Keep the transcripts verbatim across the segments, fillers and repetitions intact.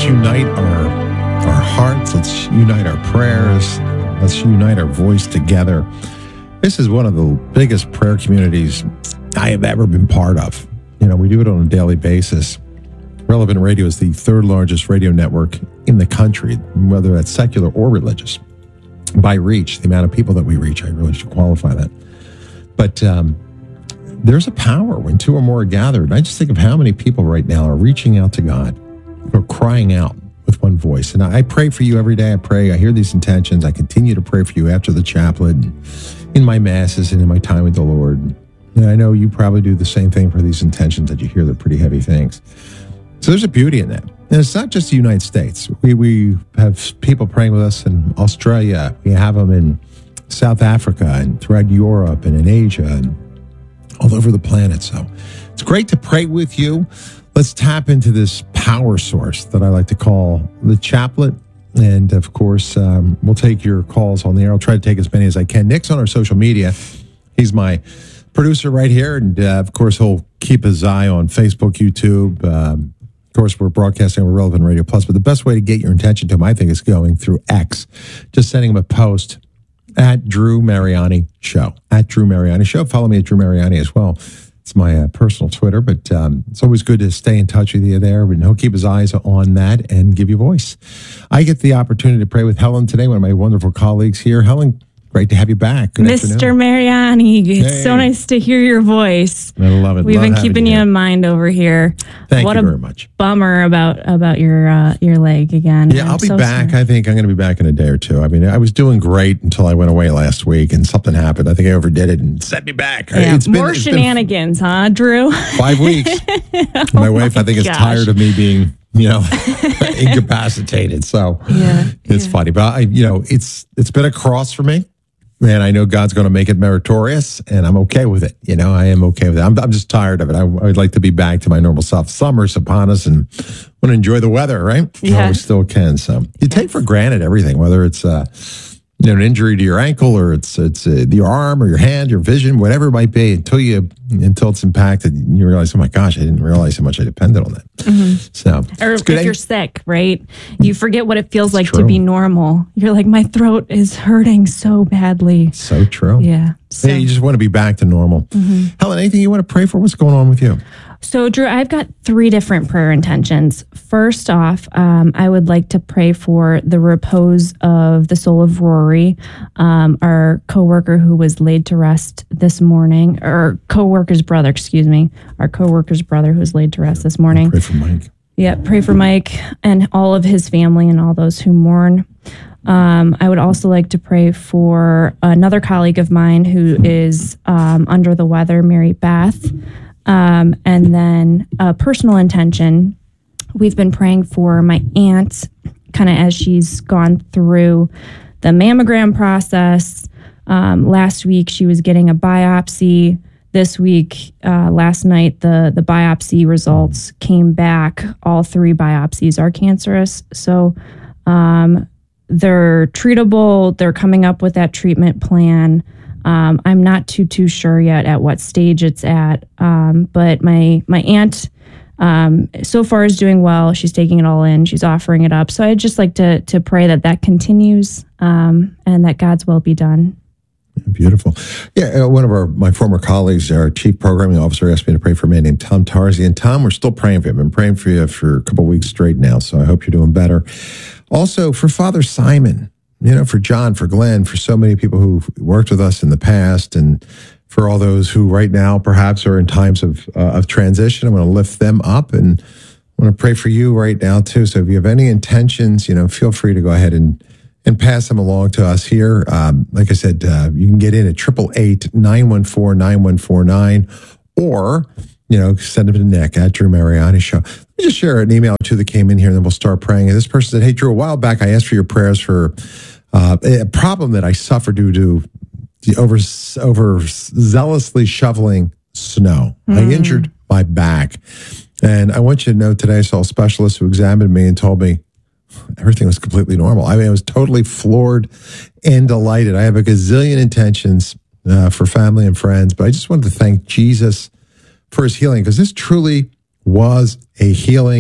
unite our our hearts. Let's unite our prayers. Let's unite our voice together. This is one of the biggest prayer communities I have ever been part of. You know, we do it on a daily basis. Relevant Radio is the third largest radio network in the country, whether that's secular or religious. By reach, the amount of people that we reach, I really should qualify that. But um, there's a power when two or more are gathered. And I just think of how many people right now are reaching out to God, or crying out with one voice. And I pray for you every day. I pray. I hear these intentions. I continue to pray for you after the chaplet, in my masses, and in my time with the Lord. And I know you probably do the same thing for these intentions that you hear. They're pretty heavy things. So there's a beauty in that. And it's not just the United States. We we have people praying with us in Australia. We have them in South Africa and throughout Europe and in Asia and all over the planet. So it's great to pray with you. Let's tap into this power source that I like to call the chaplet. And of course, um, we'll take your calls on the air. I'll try to take as many as I can. Nick's on our social media. He's my producer right here. And uh, of course, he'll keep his eye on Facebook, YouTube. Um, of course, we're broadcasting on Relevant Radio Plus. But the best way to get your attention to him, I think, is going through X. Just sending him a post at Drew Mariani Show. At Drew Mariani Show. Follow me at Drew Mariani as well. It's my uh, personal Twitter, but um, it's always good to stay in touch with you there. And he'll keep his eyes on that and give you voice. I get the opportunity to pray with Helen today, one of my wonderful colleagues here. Helen, great to have you back. Good Mister afternoon. Mariani, it's Hey. so nice to hear your voice. I love it. We've Love been having keeping you here. in mind over here. Thank what you a very much. Bummer about about your uh, your leg again. Yeah, I'm I'll be so back. sorry. I think I'm going to be back in a day or two. I mean, I was doing great until I went away last week and something happened. I think I overdid it and set me back. Yeah, It's been, more it's been shenanigans, huh, Drew? five weeks. My wife, I think, is gosh. tired of me being, you know, incapacitated. So Yeah, it's yeah. funny. But, I, you know, it's it's been a cross for me. And I know God's going to make it meritorious, and I'm okay with it. You know, I am okay with it. I'm, I'm just tired of it. I, I would like to be back to my normal self. Summer's upon us, and want to enjoy the weather, right? Yeah. Oh, we still can. So you take for granted everything, whether it's uh, you know, an injury to your ankle or it's it's uh, your arm or your hand, your vision, whatever it might be, until you until it's impacted, you realize, oh my gosh, I didn't realize how much I depended on that. Mm-hmm. So Or it's if good. you're sick, right? You forget what it feels like true. to be normal. You're like, my throat is hurting so badly. So true. Yeah. So, Hey, you just want to be back to normal. Mm-hmm. Helen, anything you want to pray for? What's going on with you? so Drew, I've got three different prayer intentions. First off, um, I would like to pray for the repose of the soul of Rory, um, our coworker who was laid to rest this morning, or coworker's brother, excuse me, our coworker's brother who was laid to rest this morning. Pray for Mike. Yeah, pray for Mike and all of his family and all those who mourn. Um, I would also like to pray for another colleague of mine who is um, under the weather, Mary Beth. Um, and then a personal intention. We've been praying for my aunt, kind of as she's gone through the mammogram process. Um, last week, she was getting a biopsy. This week, uh, last night, the, the biopsy results came back. All three biopsies are cancerous. So um, they're treatable. They're coming up with that treatment plan. Um, I'm not too, too sure yet at what stage it's at. Um, but my, my aunt um, so far is doing well. She's taking it all in. She's offering it up. So I'd just like to, to pray that that continues um, and that God's will be done. Beautiful. Yeah, uh, one of our my former colleagues, our chief programming officer, asked me to pray for a man named Tom Tarzi. And Tom, we're still praying for him. I've been praying for you for a couple of weeks straight now, so I hope you're doing better. Also, for Father Simon, you know, for John, for Glenn, for so many people who've worked with us in the past, and for all those who right now perhaps are in times of uh, of transition. I'm going to lift them up, and I want to pray for you right now, too. So if you have any intentions, you know, feel free to go ahead and and pass them along to us here. Um, like I said, uh, you can get in at eight eight eight, nine one four, nine one four nine, or, you know, send them to Nick at Drew Mariani Show. Let me just share an email or two that came in here, and then we'll start praying. And this person said, hey, Drew, a while back, I asked for your prayers for uh, a problem that I suffered due to the over, over zealously shoveling snow. Mm. I injured my back. And I want you to know today I saw a specialist who examined me and told me everything was completely normal. I mean, I was totally floored and delighted. I have a gazillion intentions uh, for family and friends, but I just wanted to thank Jesus for his healing, because this truly was a healing. And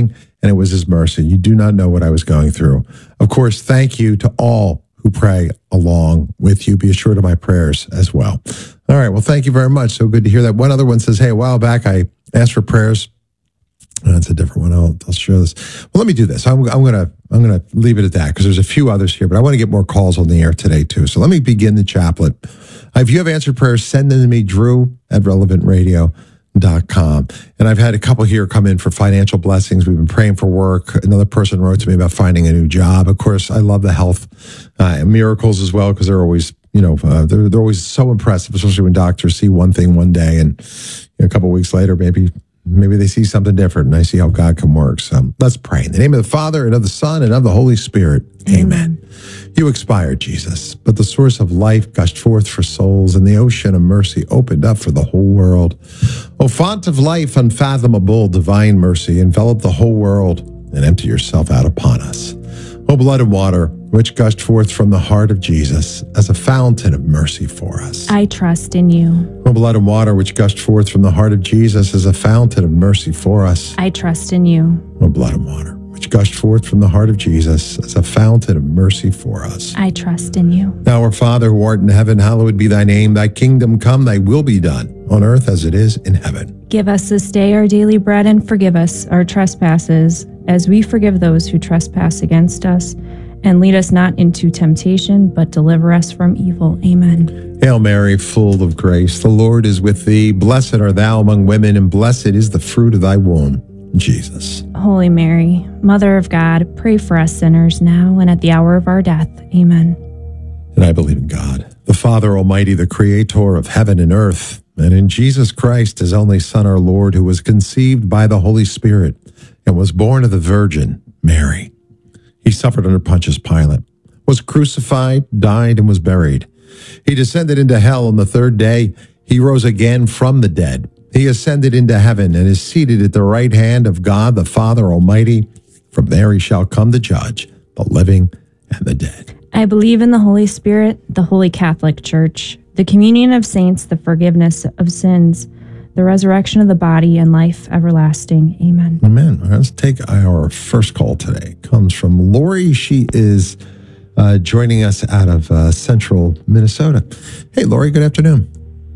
and it was his mercy. You do not know what I was going through. Of course, thank you to all who pray along with you. Be assured of my prayers as well. All right. Well, thank you very much. So good to hear that. One other one says, hey, a while back, I asked for prayers. That's a different one. I'll, I'll share this. Well, let me do this. I'm, I'm going to I'm gonna leave it at that because there's a few others here, but I want to get more calls on the air today, too. So let me begin the chaplet. If you have answered prayers, send them to me, Drew at relevant radio dot com. And I've had a couple here come in for financial blessings. We've been praying for work. Another person wrote to me about finding a new job. Of course, I love the health uh, miracles as well because they're always, you know, uh, they're, they're always so impressive, especially when doctors see one thing one day and you know, a couple of weeks later, maybe maybe they see something different and I see how God can work. So let's pray. In the name of the Father and of the Son and of the Holy Spirit. Amen. Amen. You expired, Jesus, but the source of life gushed forth for souls, and the ocean of mercy opened up for the whole world. O font of life, unfathomable, divine mercy, envelop the whole world and empty yourself out upon us. O blood and water, which gushed forth from the heart of Jesus as a fountain of mercy for us. I trust in you. O blood and water, which gushed forth from the heart of Jesus as a fountain of mercy for us. I trust in you. O blood and water, which gushed forth from the heart of Jesus as a fountain of mercy for us. I trust in you. Now, our Father who art in heaven, hallowed be thy name. Thy kingdom come, thy will be done, on earth as it is in heaven. Give us this day our daily bread, and forgive us our trespasses, as we forgive those who trespass against us. And lead us not into temptation, but deliver us from evil. Amen. Hail Mary, full of grace, the Lord is with thee. Blessed art thou among women, and blessed is the fruit of thy womb, Jesus. Holy Mary, Mother of God, pray for us sinners now and at the hour of our death. Amen. And I believe in God, the Father Almighty, the creator of heaven and earth, and in Jesus Christ, his only Son, our Lord, who was conceived by the Holy Spirit and was born of the Virgin Mary. He suffered under Pontius Pilate, was crucified, died, and was buried. He descended into hell on the third day. He rose again from the dead. He ascended into heaven and is seated at the right hand of God, the Father Almighty. From there he shall come to judge the living and the dead. I believe in the Holy Spirit, the Holy Catholic Church, the communion of saints, the forgiveness of sins, the resurrection of the body, and life everlasting. Amen. Amen. All right, let's take our first call today. It comes from Lori. She is uh, joining us out of uh, central Minnesota. Hey, Lori, good afternoon.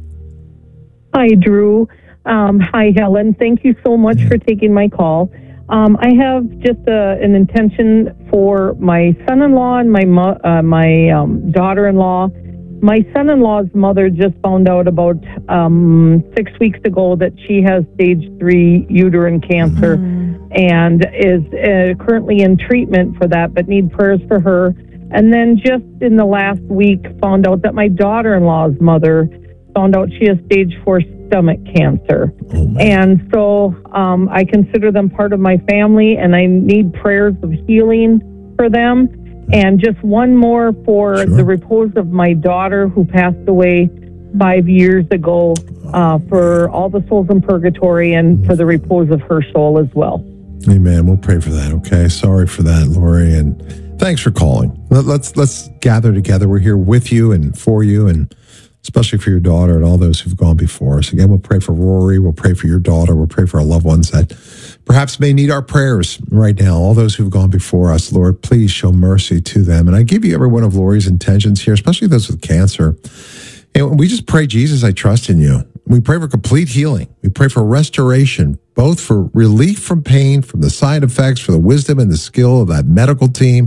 Hi, Drew. Um, hi, Helen. Thank you so much yeah. for taking my call. Um, I have just a, an intention for my son-in-law and my mo- uh, my um, daughter-in-law. My son-in-law's mother just found out about um, six weeks ago that she has stage three uterine cancer mm-hmm. and is uh, currently in treatment for that, but need prayers for her. And then just in the last week, found out that my daughter-in-law's mother found out she has stage four stomach cancer. Oh, and so um, I consider them part of my family, and I need prayers of healing for them. And just one more for sure. the repose of my daughter who passed away five years ago, uh, for all the souls in purgatory and for the repose of her soul as well. Amen. We'll pray for that. Okay. Sorry for that, Lori. And thanks for calling. Let, let's, let's gather together. We're here with you and for you, and especially for your daughter and all those who've gone before us. Again, we'll pray for Rory. We'll pray for your daughter. We'll pray for our loved ones that perhaps may need our prayers right now. All those who've gone before us, Lord, please show mercy to them. And I give you every one of Lori's intentions here, especially those with cancer. And we just pray, Jesus, I trust in you. We pray for complete healing. We pray for restoration, both for relief from pain, from the side effects, for the wisdom and the skill of that medical team.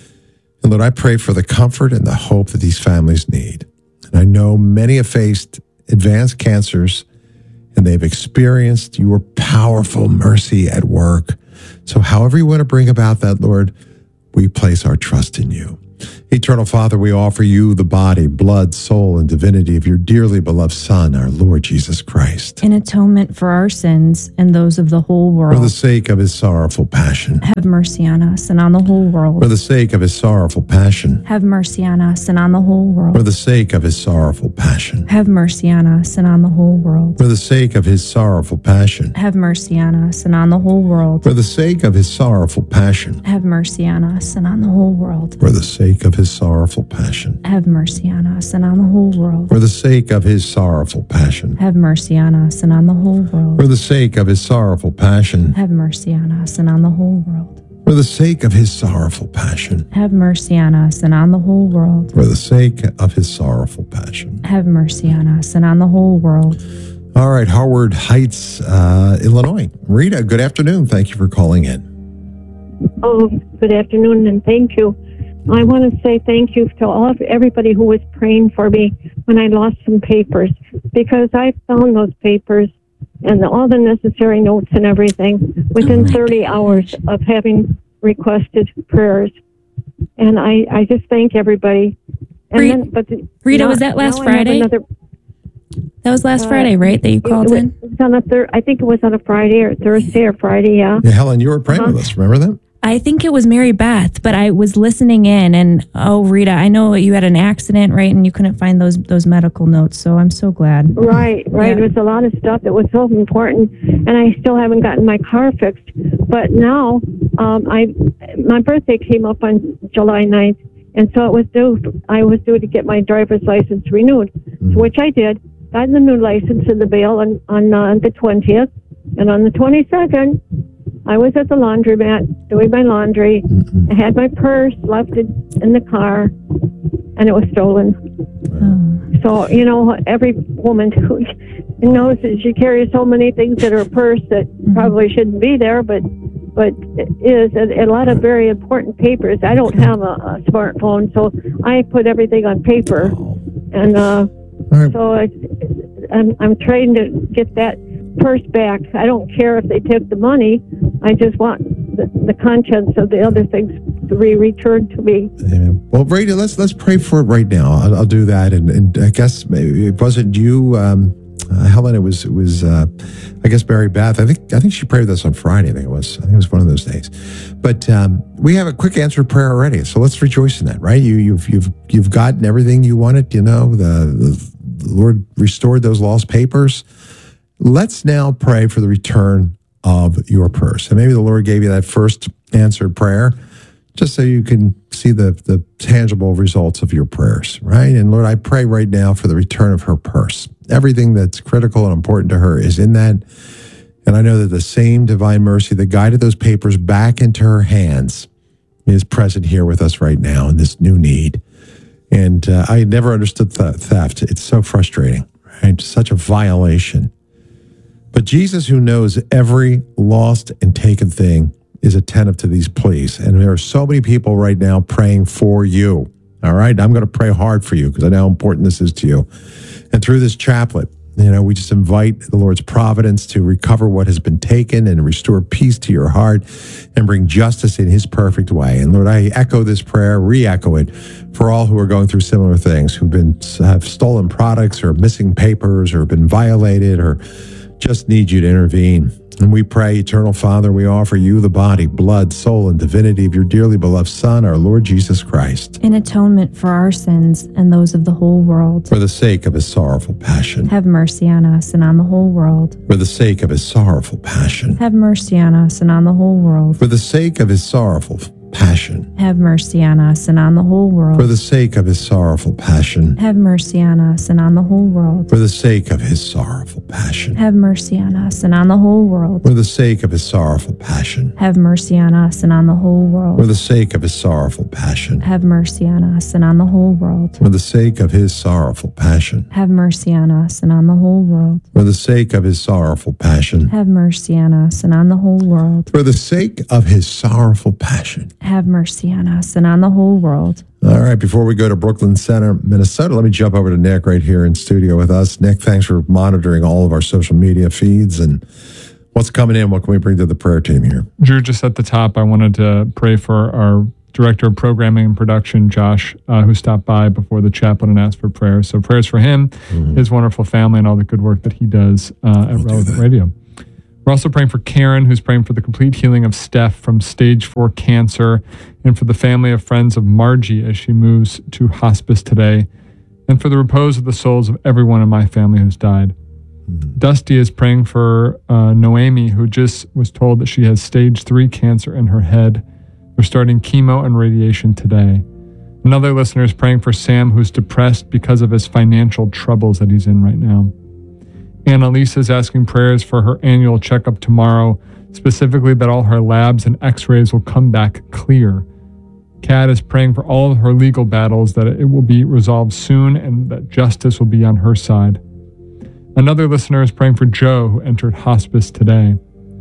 And Lord, I pray for the comfort and the hope that these families need. And I know many have faced advanced cancers, and they've experienced your powerful mercy at work. So however you want to bring about that, Lord, we place our trust in you. Eternal Father, we offer you the body, blood, soul, and divinity of your dearly beloved Son, our Lord Jesus Christ. In atonement for our sins and those of the whole world. For the sake of his sorrowful passion. Have mercy on us and on the whole world. For the sake of his sorrowful passion. Have mercy on us and on the whole world. For the sake of his sorrowful passion. Have mercy on us and on the whole world. For the sake of his sorrowful passion. Have mercy on us and on the whole world. For the sake of his sorrowful passion. Have mercy on us and on the whole world. For the sake sake of his sorrowful passion. Have mercy on us and on the whole world. For the sake of his sorrowful passion. Have mercy on us and on the whole world. For the sake of his sorrowful passion. Have mercy on us and on the whole world. For the sake of his sorrowful passion. Have mercy on us and on the whole world. For the sake of his sorrowful passion. Have mercy on us and on the whole world. All right, Harwood Heights, uh, Illinois. Rita, good afternoon. Thank you for calling in. Oh, good afternoon, and thank you. I want to say thank you to all of everybody who was praying for me when I lost some papers, because I found those papers and all the necessary notes and everything within Oh thirty gosh. hours of having requested prayers. And I, I just thank everybody. And Rita- then, but the- Rita, now- was that last now I have Friday? another- That was last Uh, Friday, right? That you called it was, in? it was on a thir- I think it was on a Friday or Thursday or Friday, yeah. Yeah, Helen, you were praying Uh-huh. with us. Remember that? I think it was Mary Beth, but I was listening in, and oh, Rita, I know you had an accident, right? And you couldn't find those those medical notes, so I'm so glad. Right, right. Yeah. There was a lot of stuff that was so important, and I still haven't gotten my car fixed. But now, um, I my birthday came up on July ninth, and so it was due. I was due to get my driver's license renewed, Mhm. which I did. Got the new license in the mail on on uh, the twentieth, and on the twenty-second, I was at the laundromat doing my laundry. Mm-mm. I had my purse left it in the car, and it was stolen. Oh, So, you know, every woman who knows that she carries so many things in her purse that probably shouldn't be there, but but it is a, a lot of very important papers. I don't have a, a smartphone, so I put everything on paper, Oh. and uh, All right. so I, I'm I'm trying to get that purse back. I don't care if they take the money. I just want the, the contents of the other things to be returned to me. Amen. Well, Rita, let's let's pray for it right now. I'll, I'll do that, and, and I guess maybe it wasn't you, um, uh, Helen. It was it was uh, I guess Mary Beth. I think I think she prayed with us on Friday. I think it was. I think it was one of those days. But um, we have a quick answered prayer already, so let's rejoice in that, right? You you've you've you've gotten everything you wanted. You know, the, the, the Lord restored those lost papers. Let's now pray for the return of your purse. And maybe the Lord gave you that first answered prayer just so you can see the, the tangible results of your prayers, right? And Lord, I pray right now for the return of her purse. Everything that's critical and important to her is in that. And I know that the same divine mercy that guided those papers back into her hands is present here with us right now in this new need. And uh, I never understood th- theft. It's so frustrating, right? Such a violation. But Jesus, who knows every lost and taken thing, is attentive to these pleas. And there are so many people right now praying for you. All right. I'm going to pray hard for you because I know how important this is to you. And through this chaplet, you know, we just invite the Lord's providence to recover what has been taken and restore peace to your heart and bring justice in his perfect way. And Lord, I echo this prayer, re-echo it for all who are going through similar things, who've been have stolen products or missing papers or been violated or just need you to intervene. And we pray, Eternal Father, we offer you the body, blood, soul, and divinity of your dearly beloved Son, our Lord Jesus Christ, in atonement for our sins and those of the whole world. for the sake of his sorrowful passion. Have mercy on us and on the whole world. For the sake of his sorrowful passion. Have mercy on us and on the whole world. For the sake of his sorrowful passion. Have mercy on us and on the whole world. For the sake of his sorrowful passion. Have mercy on us and on the whole world. For the sake of his sorrowful passion. Have mercy on us and on the whole world. For the sake of his sorrowful passion. Have mercy on us and on the whole world. For the sake of his sorrowful passion. Have mercy on us and on the whole world. For the sake of his sorrowful passion. Have mercy on us and on the whole world. For the sake of his sorrowful passion. Have mercy on us and on the whole world. For the sake of his sorrowful passion. Have mercy on us and on the whole world. All right, before we go to Brooklyn Center, Minnesota, let me jump over to Nick right here in studio with us. Nick, thanks for monitoring all of our social media feeds and what's coming in. What can we bring to the prayer team here? Drew, just at the top, I wanted to pray for our Director of Programming and Production, Josh, uh, who stopped by before the chaplain and asked for prayers. So prayers for him, mm-hmm. his wonderful family, and all the good work that he does uh, at we'll Relevant Radio. We're also praying for Karen, who's praying for the complete healing of Steph from stage four cancer, and for the family of friends of Margie as she moves to hospice today, and for the repose of the souls of everyone in my family who's died. Mm-hmm. Dusty is praying for uh, Noemi, who just was told that she has stage three cancer in her head. They're starting chemo and radiation today. Another listener is praying for Sam, who's depressed because of his financial troubles that he's in right now. Annalisa is asking prayers for her annual checkup tomorrow, specifically that all her labs and x-rays will come back clear. Kat is praying for all of her legal battles, that it will be resolved soon and that justice will be on her side. Another listener is praying for Joe, who entered hospice today.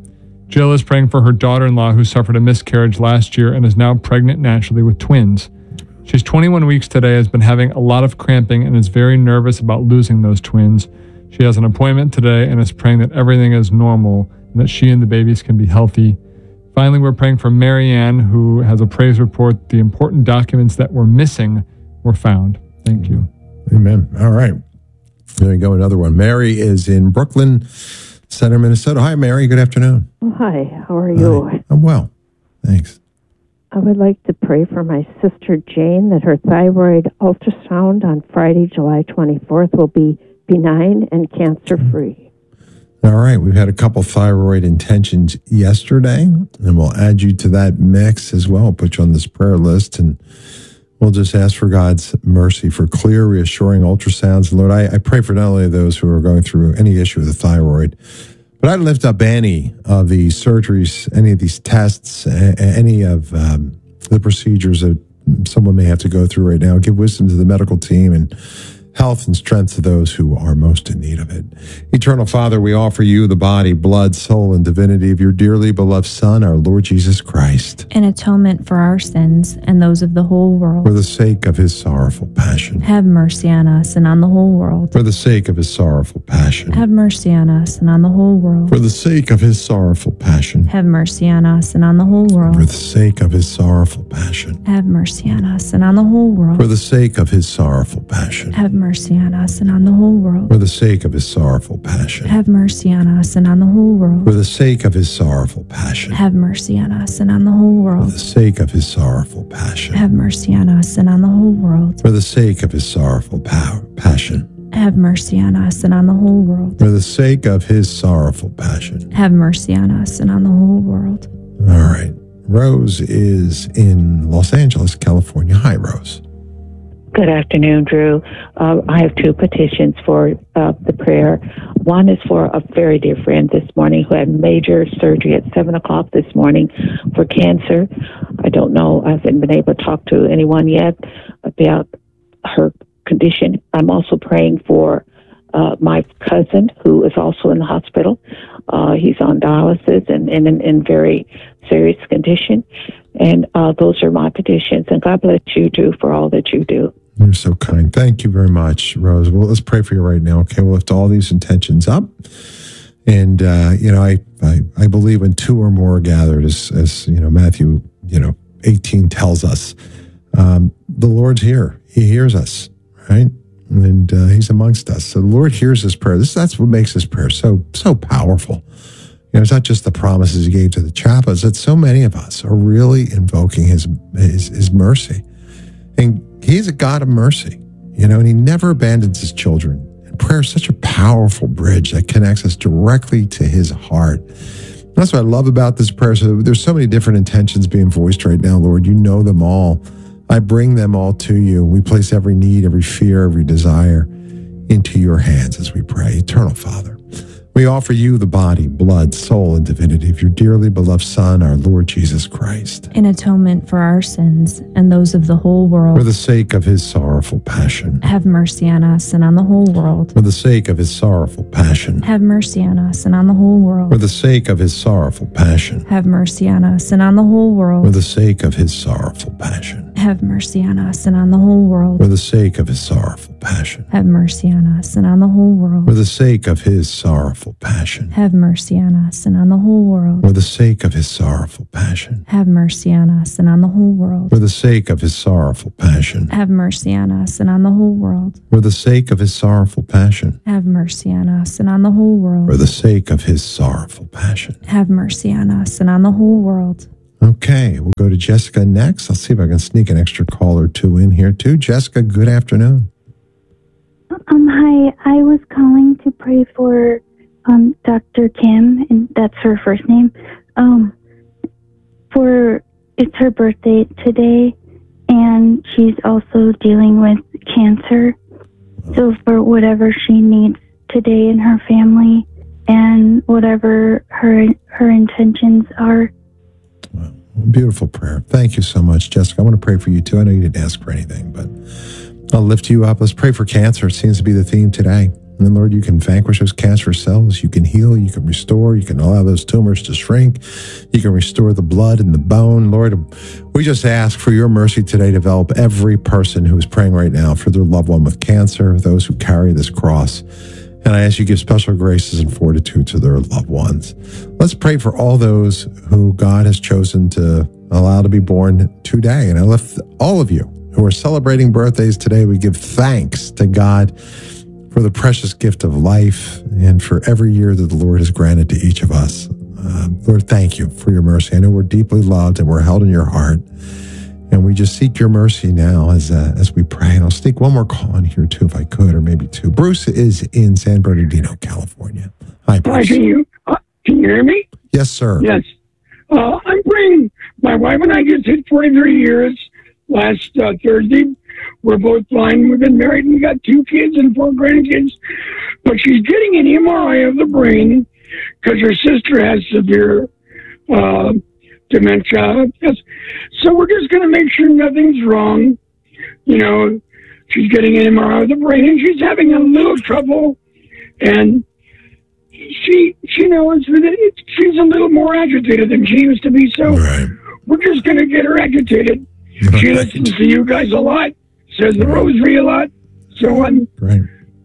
Jill is praying for her daughter-in-law, who suffered a miscarriage last year and is now pregnant naturally with twins. She's twenty-one weeks today, has been having a lot of cramping, and is very nervous about losing those twins. She has an appointment today and is praying that everything is normal and that she and the babies can be healthy. Finally, we're praying for Marianne, who has a praise report. The important documents that were missing were found. Thank you. Amen. All right. There we go. Another one. Mary is in Brooklyn Center, Minnesota. Hi, Mary. Good afternoon. Oh, hi. How are you? Hi. I'm well. Thanks. I would like to pray for my sister Jane that her thyroid ultrasound on Friday, July twenty-fourth will be benign and cancer-free. All right. We've had a couple thyroid intentions yesterday, and we'll add you to that mix as well. Put you on this prayer list, and we'll just ask for God's mercy for clear, reassuring ultrasounds. And Lord, I, I pray for not only those who are going through any issue with the thyroid, but I lift up any of the surgeries, any of these tests, a- any of um, the procedures that someone may have to go through right now. Give wisdom to the medical team and health and strength to those who are most in need of it. Eternal Father, we offer you the body, blood, soul, and divinity of your dearly beloved Son, our Lord Jesus Christ, in atonement for our sins and those of the whole world. for the sake of his sorrowful passion. Have mercy on us and on the whole world. For the sake of his sorrowful passion. Have mercy on us and on the whole world. For the sake of his sorrowful passion. Have mercy on us and on the whole world. For the sake of his sorrowful passion. Have mercy on us and on the whole world. For the sake of his sorrowful passion. Have mercy on us and on the whole world. For the sake of his sorrowful passion. Have mercy on us and on the whole world. For the sake of his sorrowful passion. Have mercy on us and on the whole For world. the sake of his sorrowful passion. Have mercy on us and on the whole world. For the sake of his sorrowful power, passion. Have mercy on us and on the whole world. For the sake of his sorrowful passion. Have mercy on us and on the whole world. All right. Rose is in Los Angeles, California. Hi, Rose. Good afternoon, Drew. Uh, I have two petitions for uh, the prayer. One is for a very dear friend this morning who had major surgery at seven o'clock this morning for cancer. I don't know. I haven't been able to talk to anyone yet about her condition. I'm also praying for uh, my cousin who is also in the hospital. Uh, he's on dialysis and in, in, in very serious condition. And uh, those are my petitions. And God bless you, Drew, for all that you do. You're so kind. Thank you very much, Rose. Well, let's pray for you right now. Okay, we'll lift all these intentions up. And, uh, you know, I, I, I believe when two or more are gathered, as, as, you know, Matthew, you know, eighteen tells us, um, the Lord's here. He hears us, right? And uh, he's amongst us. So the Lord hears this prayer. This, that's what makes this prayer so, so powerful. You know, it's not just the promises he gave to the chaplains, that so many of us are really invoking his, his, his mercy. And he's a God of mercy, you know, and he never abandons his children. And prayer is such a powerful bridge that connects us directly to his heart. And that's what I love about this prayer. So there's so many different intentions being voiced right now, Lord. You know them all. I bring them all to you. We place every need, every fear, every desire into your hands as we pray. Eternal Father, we offer you the body, blood, soul, and divinity of your dearly beloved Son, our Lord Jesus Christ, in atonement for our sins and those of the whole world. for the sake of his sorrowful passion. Have mercy on us and on the whole world. For the sake of his sorrowful passion. Have mercy on us and on the whole For world. the sake of his sorrowful passion. Have mercy on us and on the whole For world. the sake of his sorrowful passion. Have mercy on us and on the whole world. For the sake of his sorrowful passion. Have mercy on us and on the whole world. For the sake of his sorrowful passion. Have mercy on us and on the whole world. For the sake of his sorrowful passion. Have mercy on us and on the whole world. For the sake of his sorrowful passion. Have mercy on us and on the whole world. For the sake of his sorrowful passion. Have mercy on us and on the whole world. For the sake of his sorrowful passion. Have mercy on us and on the whole world. Okay, we'll go to Jessica next. I'll see if I can sneak an extra call or two in here too. Jessica, good afternoon. Um, hi, I was calling to pray for um, Doctor Kim, and that's her first name. Um, for it's her birthday today, and and she's also dealing with cancer. So for whatever she needs today in her family and whatever her her intentions are. Wow. Beautiful prayer. Thank you so much, Jessica. I want to pray for you too. I know you didn't ask for anything, but I'll lift you up. Let's pray for cancer. It seems to be the theme today. And then, Lord, you can vanquish those cancer cells. You can heal. You can restore. You can allow those tumors to shrink. You can restore the blood and the bone. Lord, we just ask for your mercy today to develop every person who is praying right now for their loved one with cancer, those who carry this cross. And I ask you to give special graces and fortitude to their loved ones. Let's pray for all those who God has chosen to allow to be born today. And I lift all of you who are celebrating birthdays today. We give thanks to God for the precious gift of life and for every year that the Lord has granted to each of us. Uh, Lord, thank you for your mercy. I know we're deeply loved and we're held in your heart. And we just seek your mercy now as uh, as we pray. And I'll sneak one more call in here too, if I could, or maybe two. Bruce is in San Bernardino, California. Hi, Bruce. Hi, can you, uh, can you hear me? Yes, sir. Yes. Uh, I'm praying. My wife and I just hit forty-three years last uh, Thursday. We're both blind. We've been married and we got two kids and four grandkids. But she's getting an M R I of the brain because her sister has severe uh, dementia. Yes. So we're just going to make sure nothing's wrong. You know, she's getting an M R I of the brain and she's having a little trouble. And she she knows that it, she's a little more agitated than she used to be. So Right. we're just going to get her agitated. Right. She listens to you guys a lot, says the rosary a lot, so on. Great.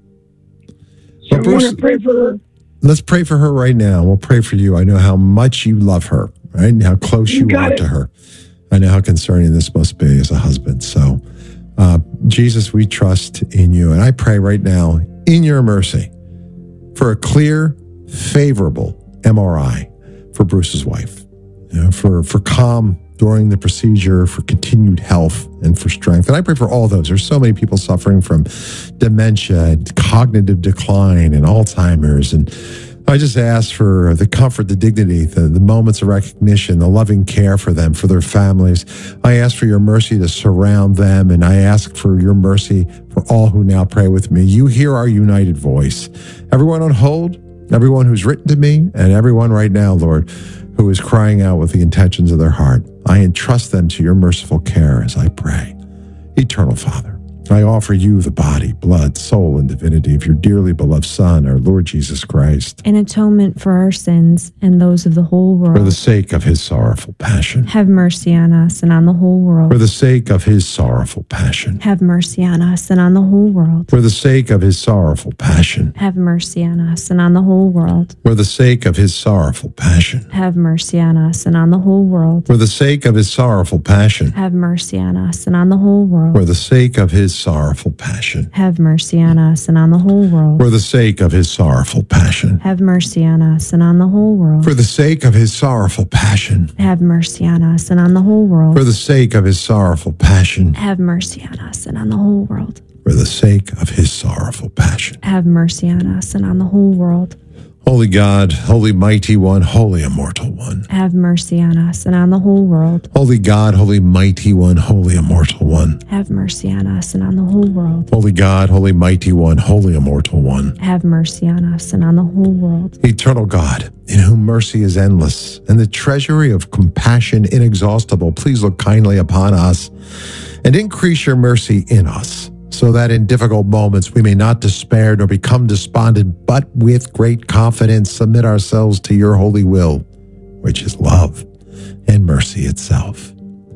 So Well, I Bruce- want to pray for her. Let's pray for her right now. We'll pray for you. I know how much you love her, right? And how close you, You got are it. to her. I know how concerning this must be as a husband. So, uh, Jesus, we trust in you. And I pray right now, in your mercy, for a clear, favorable M R I for Bruce's wife, you know, for, for calm during the procedure, for continued health and for strength. And I pray for all those. There's so many people suffering from dementia, and cognitive decline, and Alzheimer's. And I just ask for the comfort, the dignity, the, the moments of recognition, the loving care for them, for their families. I ask for your mercy to surround them. And I ask for your mercy for all who now pray with me. You hear our united voice. Everyone on hold, everyone who's written to me, and everyone right now, Lord, who is crying out with the intentions of their heart. I entrust them to your merciful care as I pray. Eternal Father, I offer you the body, blood, soul, and divinity of your dearly beloved Son, our Lord Jesus Christ, An atonement for our sins and those of the whole for the world. sake of his sorrowful passion. Have mercy on us and on the whole For world. the sake of his sorrowful passion. Have mercy on us and on the whole world. For the sake of his sorrowful passion. Have mercy on us and on the whole world. For the sake of his sorrowful passion. Have mercy on us and on the whole world. For the sake of his sorrowful passion. Have mercy on us and on the whole world. For the sake of his sorrowful passion. Have mercy on us and on the whole world. For the sake of his sorrowful passion. Have mercy on us and on the whole world. For the sake of his sorrowful passion. Have mercy on us and on the whole world. For the sake of his sorrowful passion. Have mercy on us and on the whole world. For the sake of his sorrowful passion. Have mercy on us and on the whole world. Holy God, holy mighty one, holy immortal one. Have mercy on us and on the whole world. Holy God, holy mighty one, holy immortal one. Have mercy on us and on the whole world. Holy God, holy mighty one, holy immortal one. Have mercy on us and on the whole world. Eternal God, in whom mercy is endless and the treasury of compassion inexhaustible, please look kindly upon us and increase your mercy in us, so that in difficult moments we may not despair nor become despondent, but with great confidence submit ourselves to your holy will, which is love and mercy itself.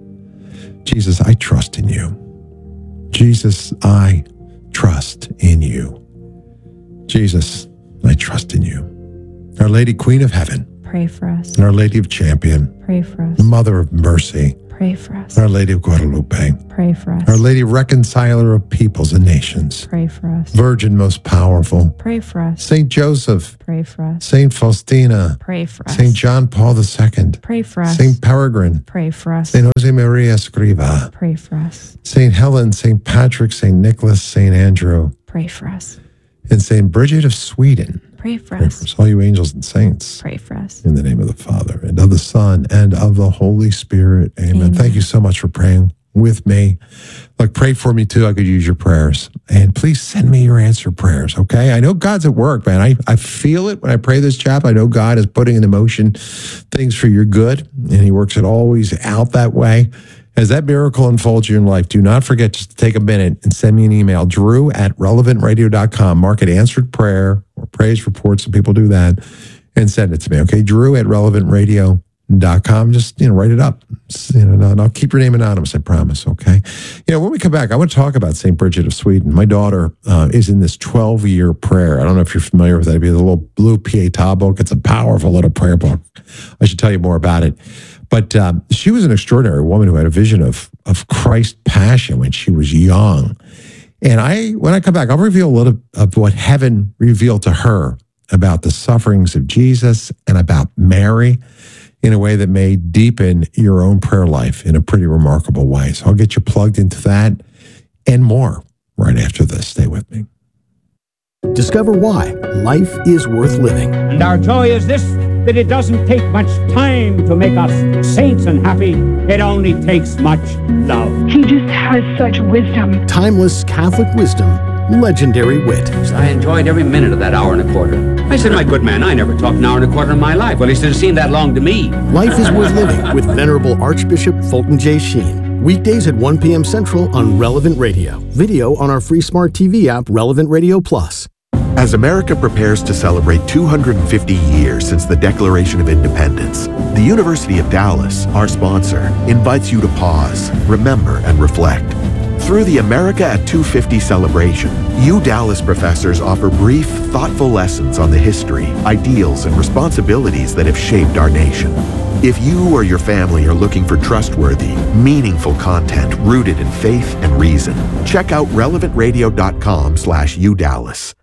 Jesus, I trust in you. Jesus, I trust in you. Jesus, I trust in you. Our Lady Queen of Heaven, Pray for us. Our Lady of Champion, Pray for us. Mother of Mercy, Pray for us. Our Lady of Guadalupe, Pray for us. Our Lady Reconciler of peoples and nations, Pray for us. Virgin most powerful, Pray for us. Saint Joseph, Pray for us. Saint Faustina, Pray for us. Saint John Paul the Second, Pray for us. Saint Peregrine, Pray for us. Saint Jose Maria Escriva, Pray for us. Saint Helen, Saint Patrick, Saint Nicholas, Saint Andrew, Pray for us. and Saint Bridget of Sweden. Pray for Pray us. for us, all you angels and saints. Pray for us. In the name of the Father, and of the Son, and of the Holy Spirit. Amen. Amen. Thank you so much for praying with me. Look, pray for me too. I could use your prayers. And please send me your answered prayers, okay? I know God's at work, man. I, I feel it when I pray this chap. I know God is putting into motion things for your good, and he works it always out that way. As that miracle unfolds in your life, do not forget just to take a minute and send me an email, drew at relevant radio dot com. Mark it answered prayer or praise reports. Some people do that, and send it to me, okay? Drew at relevant radio dot com. Just, you know, write it up. You know, and I'll keep your name anonymous, I promise, okay? You know, when we come back, I want to talk about Saint Bridget of Sweden. My daughter uh, is in this twelve-year prayer. I don't know if you're familiar with that. It'd be the little blue Pietà book. It's a powerful little prayer book. I should tell you more about it. But um, she was an extraordinary woman who had a vision of of Christ's passion when she was young. And I, when I come back, I'll reveal a little of what heaven revealed to her about the sufferings of Jesus and about Mary in a way that may deepen your own prayer life in a pretty remarkable way. So I'll get you plugged into that and more right after this. Stay with me. Discover why life is worth living. And our joy is this, that it doesn't take much time to make us saints and happy. It only takes much love. He just has such wisdom. Timeless Catholic wisdom, legendary wit. I enjoyed every minute of that hour and a quarter. I said, my good man, I never talked an hour and a quarter in my life. Well, he said, it seemed that long to me. Life is worth living with Venerable Archbishop Fulton J. Sheen. Weekdays at one p.m. Central on Relevant Radio. Video on our free smart T V app, Relevant Radio Plus. As America prepares to celebrate two hundred fifty years since the Declaration of Independence, the University of Dallas, our sponsor, invites you to pause, remember, and reflect. Through the America at two fifty celebration, U Dallas professors offer brief, thoughtful lessons on the history, ideals, and responsibilities that have shaped our nation. If you or your family are looking for trustworthy, meaningful content rooted in faith and reason, check out relevant radio dot com slash U Dallas.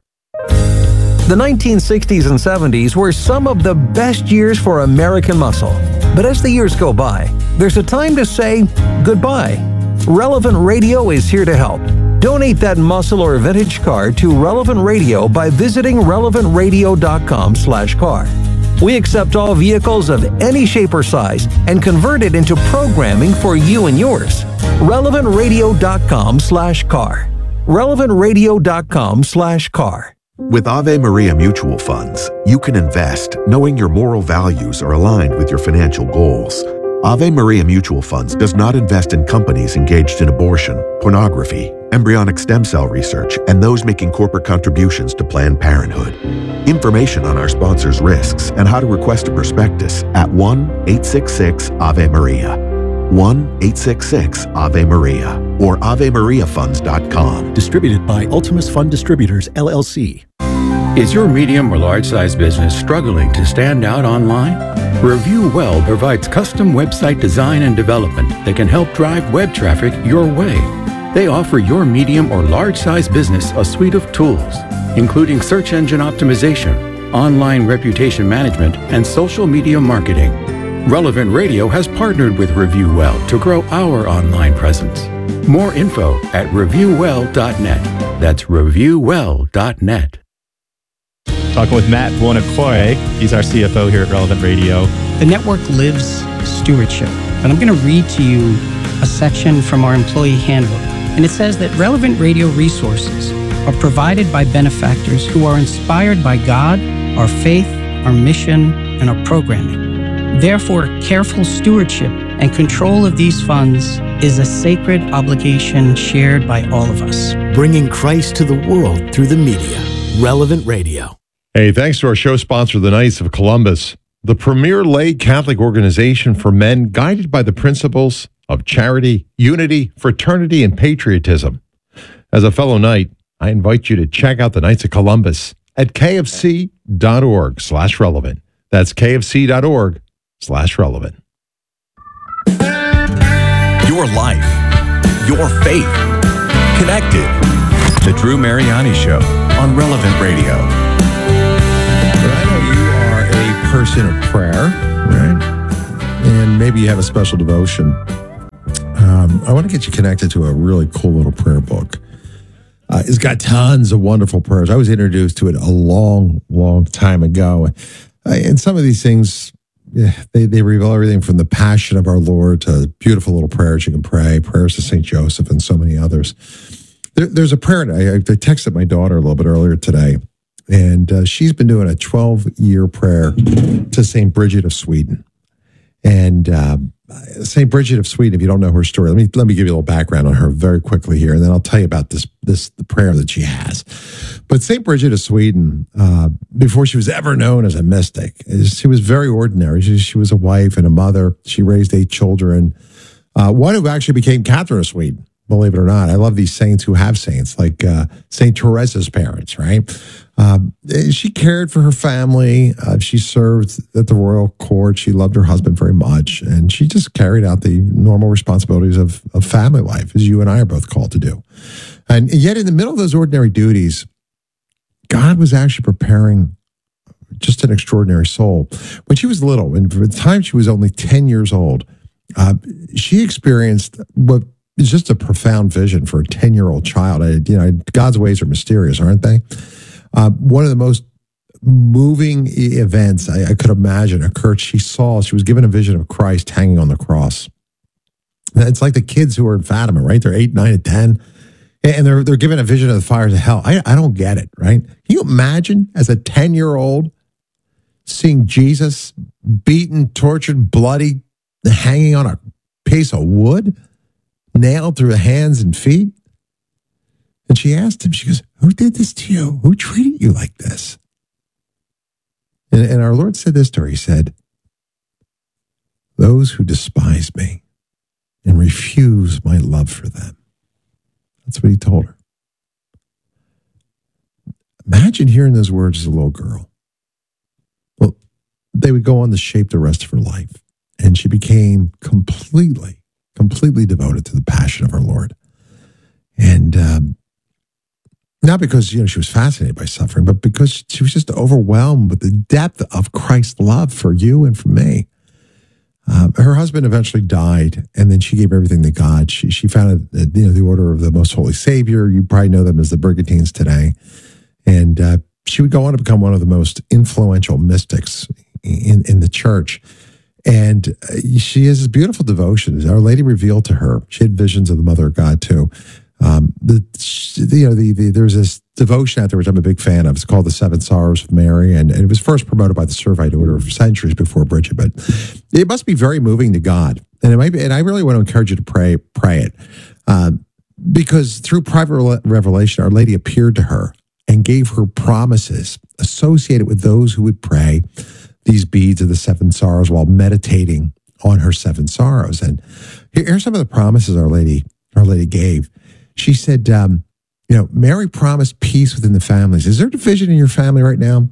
The nineteen sixties and seventies were some of the best years for American muscle. But as the years go by, there's a time to say goodbye. Relevant Radio is here to help. Donate that muscle or vintage car to Relevant Radio by visiting relevant radio dot com slash car. We accept all vehicles of any shape or size and convert it into programming for you and yours. relevant radio dot com slash car. relevant radio dot com slash car. With Ave Maria Mutual Funds, you can invest knowing your moral values are aligned with your financial goals. Ave Maria Mutual Funds does not invest in companies engaged in abortion, pornography, embryonic stem cell research, and those making corporate contributions to Planned Parenthood. Information on our sponsors' risks and how to request a prospectus at one eight six six Ave Maria. one eight six six Ave Maria or ave maria funds dot com. Distributed by Ultimus Fund Distributors, L L C. Is your medium or large size business struggling to stand out online? Review Well provides custom website design and development that can help drive web traffic your way. They offer your medium or large size business a suite of tools, including search engine optimization, online reputation management, and social media marketing. Relevant Radio has partnered with Review Well to grow our online presence. More info at review well dot net. That's review well dot net. Talking with Matt Buonacore. He's our C F O here at Relevant Radio. The network lives stewardship. And I'm going to read to you a section from our employee handbook. And it says that Relevant Radio resources are provided by benefactors who are inspired by God, our faith, our mission, and our programming. Therefore, careful stewardship and control of these funds is a sacred obligation shared by all of us. Bringing Christ to the world through the media. Relevant Radio. Hey, thanks to our show sponsor, the Knights of Columbus, the premier lay Catholic organization for men guided by the principles of charity, unity, fraternity, and patriotism. As a fellow Knight, I invite you to check out the Knights of Columbus at kfc.org slash relevant. That's kfc.org slash relevant. Your life, your faith, connected. The Drew Mariani Show on Relevant Radio. I know you are a person of prayer, right? And maybe you have a special devotion. Um, I want to get you connected to a really cool little prayer book. Uh, it's got tons of wonderful prayers. I was introduced to it a long, long time ago. Uh, and some of these things yeah, they, they reveal everything from the Passion of our Lord to beautiful little prayers you can pray, prayers to Saint Joseph, and so many others. There, there's a prayer, I, I texted my daughter a little bit earlier today, and uh, she's been doing a twelve-year prayer to Saint Bridget of Sweden. And uh, Saint Bridget of Sweden, if you don't know her story, let me let me give you a little background on her very quickly here, and then I'll tell you about this this the prayer that she has. But Saint Bridget of Sweden, uh, before she was ever known as a mystic, she was very ordinary. She, she was a wife and a mother. She raised eight children. Uh, one who actually became Catherine of Sweden, believe it or not. I love these saints who have saints, like uh, Saint Teresa's parents, right? Um, she cared for her family. Uh, she served at the royal court. She loved her husband very much. And she just carried out the normal responsibilities of, of family life, as you and I are both called to do. And yet in the middle of those ordinary duties, God was actually preparing just an extraordinary soul. When she was little, and for the time she was only ten years old, uh, she experienced what is just a profound vision for a ten-year-old child. I, you know, God's ways are mysterious, aren't they? Uh, one of the most moving events I, I could imagine occurred. She saw, she was given a vision of Christ hanging on the cross. And it's like the kids who are in Fatima, right? They're eight, nine, and ten, and they're they're given a vision of the fires of hell. I, I don't get it, right? Can you imagine as a ten-year-old seeing Jesus beaten, tortured, bloody, hanging on a piece of wood, nailed through the hands and feet? And she asked him, she goes, who did this to you? Who treated you like this? And, and our Lord said this to her. He said, those who despise me and refuse my love for them. That's what he told her. Imagine hearing those words as a little girl. Well, they would go on to shape the rest of her life. And she became completely, completely devoted to the passion of our Lord. And um, not because, you know, she was fascinated by suffering, but because she was just overwhelmed with the depth of Christ's love for you and for me. Um, her husband eventually died, and then she gave everything to God. She she founded, uh, you know, the Order of the Most Holy Savior. You probably know them as the Brigantines today. And uh, she would go on to become one of the most influential mystics in, in the church. And she has this beautiful devotion. Our Lady revealed to her. She had visions of the Mother of God too. Um, the you know the, the there's this devotion out there which I'm a big fan of. It's called the Seven Sorrows of Mary, and, and it was first promoted by the Servite Order for centuries before Bridget. But it must be very moving to God, and it might be. And I really want to encourage you to pray pray it, um, because through private revelation, Our Lady appeared to her and gave her promises associated with those who would pray these beads of the seven sorrows while meditating on her seven sorrows. And here, here's some of the promises Our Lady, Our Lady gave. She said, um, you know, Mary promised peace within the families. Is there division in your family right now?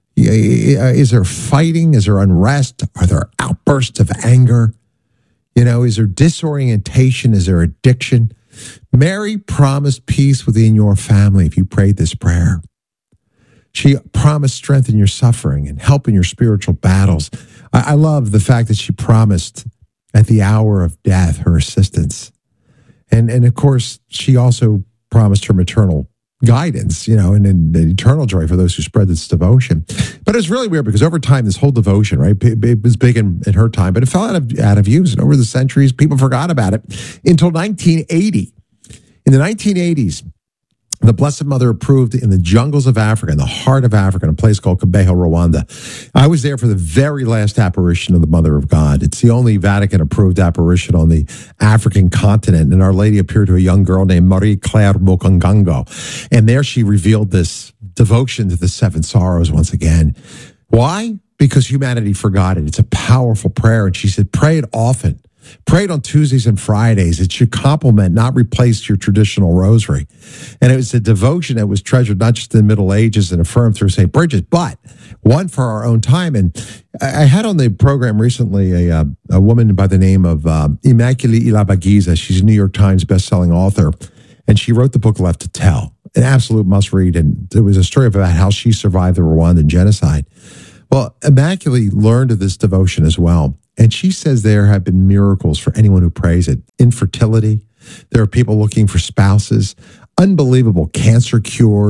Is there fighting? Is there unrest? Are there outbursts of anger? You know, is there disorientation? Is there addiction? Mary promised peace within your family if you prayed this prayer. She promised strength in your suffering and help in your spiritual battles. I, I love the fact that she promised at the hour of death her assistance. And, and of course, she also promised her maternal guidance, you know, and, and eternal joy for those who spread this devotion. But it's really weird because over time, this whole devotion, right, it, it was big in, in her time, but it fell out of, out of use. And over the centuries, people forgot about it until nineteen eighty. In the nineteen eighties, the Blessed Mother approved in the jungles of Africa, in the heart of Africa, in a place called Kibeho, Rwanda. I was there for the very last apparition of the Mother of God. It's the only Vatican-approved apparition on the African continent. And Our Lady appeared to a young girl named Marie-Claire Mokangango. And there she revealed this devotion to the seven sorrows once again. Why? Because humanity forgot it. It's a powerful prayer. And she said, pray it often. Pray it on Tuesdays and Fridays. It should complement, not replace your traditional rosary. And it was a devotion that was treasured not just in the Middle Ages and affirmed through Saint Bridget, but one for our own time. And I had on the program recently a, a woman by the name of uh, Immaculée Irabagiza. She's a New York Times bestselling author, and she wrote the book Left to Tell, an absolute must-read. And it was a story about how she survived the Rwandan genocide. Well, Immaculée learned of this devotion as well. And she says there have been miracles for anyone who prays it. Infertility. There are people looking for spouses. Unbelievable cancer cures.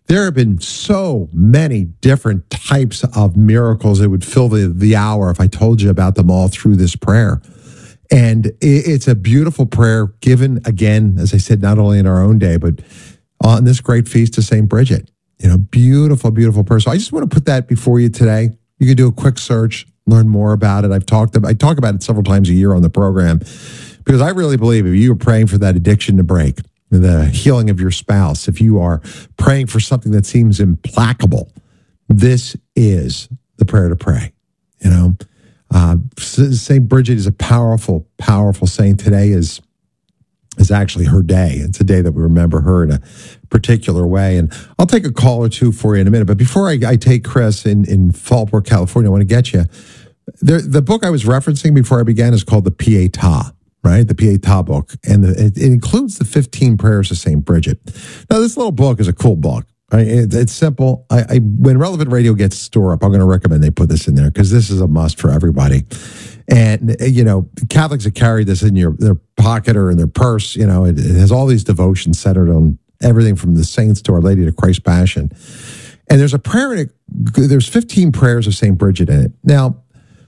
there have been so many different types of miracles that would fill the, the hour if I told you about them all through this prayer. And it, it's a beautiful prayer given, again, as I said, not only in our own day, but on this great feast of Saint Bridget. You know, beautiful, beautiful prayer. So I just want to put that before you today. You can do a quick search, learn more about it. I've talked about, I talk about it several times a year on the program because I really believe if you are praying for that addiction to break, the healing of your spouse, if you are praying for something that seems implacable, this is the prayer to pray. You know, uh, Saint Bridget is a powerful, powerful saint. Today is is actually her day. It's a day that we remember her in a particular way. And I'll take a call or two for you in a minute. But before I, I take Chris in, in Fallbrook, California, I want to get you. There, the book I was referencing before I began is called the Pietà. Right, the Pietà book, and the, it, it includes the fifteen prayers of Saint Bridget. Now, this little book is a cool book. Right? It, it's simple. I, I when Relevant Radio gets store up, I'm going to recommend they put this in there because this is a must for everybody. And you know, Catholics that carry this in your their pocket or in their purse, you know, it, it has all these devotions centered on everything from the saints to Our Lady to Christ's Passion. And there's a prayer in it. There's fifteen prayers of Saint Bridget in it. Now,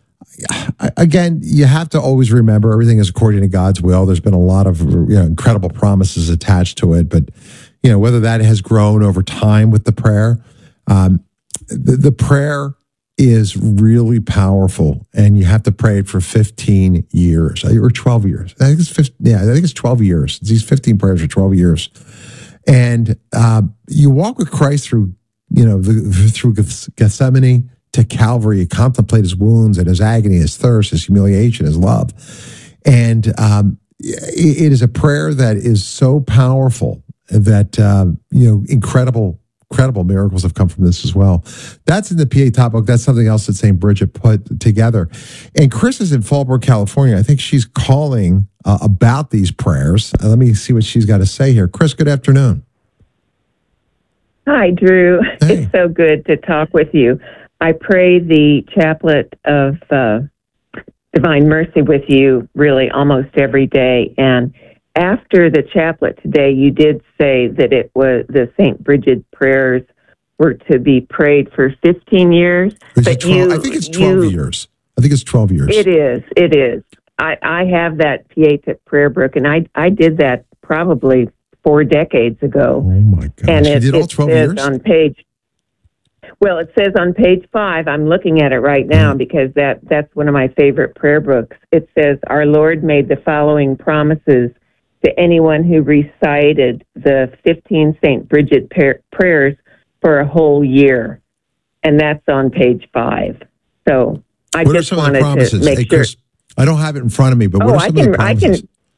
again, you have to always remember everything is according to God's will. There's been a lot of you know, incredible promises attached to it, but you know whether that has grown over time with the prayer, um, the, the prayer is really powerful, and you have to pray it for fifteen years or twelve years. I think it's fifteen, yeah, I think it's twelve years. These fifteen prayers for twelve years, and uh, you walk with Christ through you know the, through Gethsemane to Calvary. You contemplate his wounds and his agony, his thirst, his humiliation, his love. And um, it, it is a prayer that is so powerful that, uh, you know, incredible, incredible miracles have come from this as well. That's in the Pietà book. That's something else that Saint Bridget put together. And Chris is in Fallbrook, California. I think she's calling uh, about these prayers. Uh, let me see what she's got to say here. Chris, good afternoon. Hi, Drew. Hey. It's so good to talk with you. I pray the chaplet of uh, Divine Mercy with you really almost every day. And after the chaplet today, you did say that it was the Saint Bridget prayers were to be prayed for fifteen years. Is but it twelve? you, I think it's twelve you, years. I think it's twelve years. It is. It is. I, I have that Pietà prayer book, and I I did that probably four decades ago. Oh my gosh! And you it, did all it twelve says years on page. Well, it says on page five, I'm looking at it right now because that, that's one of my favorite prayer books. It says, our Lord made the following promises to anyone who recited the fifteen Saint Bridget par- prayers for a whole year. And that's on page five. So I what just are some wanted of the promises? to make Hey, sure. Chris, I don't have it in front of me, but Oh, what are I some can, of the promises? I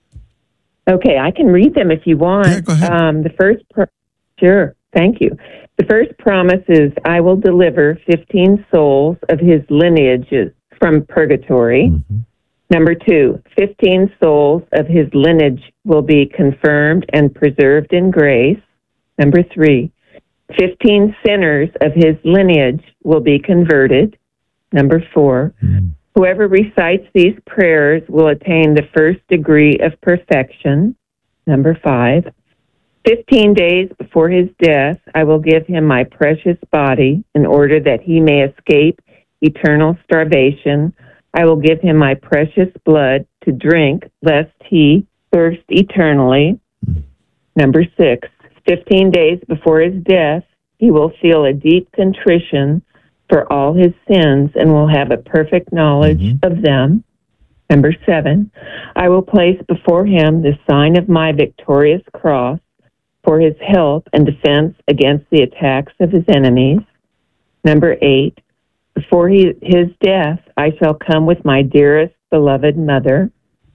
can, okay, I can read them if you want. Yeah, go ahead. Um, the first, pr- sure, thank you. The first promise is, I will deliver fifteen souls of his lineages from purgatory. Mm-hmm. Number two, fifteen souls of his lineage will be confirmed and preserved in grace. Number three, fifteen sinners of his lineage will be converted. Number four, mm-hmm. whoever recites these prayers will attain the first degree of perfection. Number five, Fifteen days before his death, I will give him my precious body in order that he may escape eternal starvation. I will give him my precious blood to drink, lest he thirst eternally. Number six, fifteen days before his death, he will feel a deep contrition for all his sins and will have a perfect knowledge mm-hmm. of them. Number seven, I will place before him the sign of my victorious cross for his help and defense against the attacks of his enemies. Number eight, before he, his death, I shall come with my dearest beloved mother.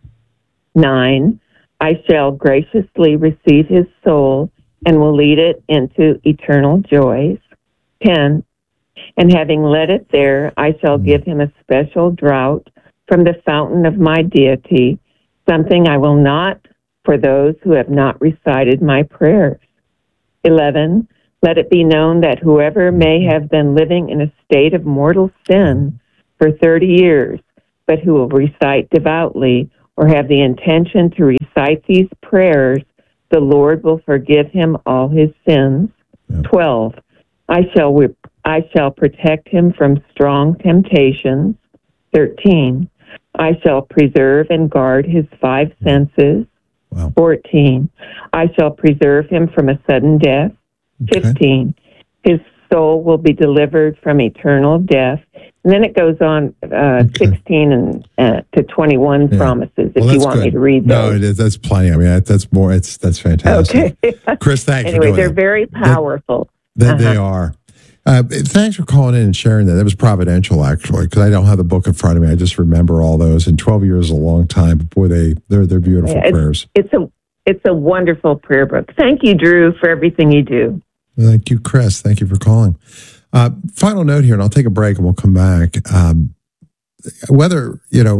Nine, I shall graciously receive his soul and will lead it into eternal joys. Ten, and having led it there, I shall give him a special draught from the fountain of my deity, something I will not for those who have not recited my prayers. eleven, let it be known that whoever may have been living in a state of mortal sin for thirty years, but who will recite devoutly or have the intention to recite these prayers, the Lord will forgive him all his sins. twelve, I shall whip, I shall protect him from strong temptations. thirteen, I shall preserve and guard his five senses. Wow. fourteen, I shall preserve him from a sudden death. Okay. fifteen, his soul will be delivered from eternal death. And then it goes on uh, Okay. sixteen and uh, to twenty-one Yeah. promises, if Well, you that's want me good. to read No, those. it is, that's plenty. I mean, that, that's more. It's that's fantastic. Okay. Chris, thanks Anyway, for doing they're that. very powerful. They, Uh-huh. they are. Uh, thanks for calling in and sharing that. That was providential, actually, because I don't have the book in front of me. I just remember all those. And twelve years is a long time. But boy, they they're they're beautiful Yeah, it's, prayers. It's a it's a wonderful prayer book. Thank you, Drew, for everything you do. Thank you, Chris. Thank you for calling. Uh, final note here, and I'll take a break and we'll come back. Um, whether, you know,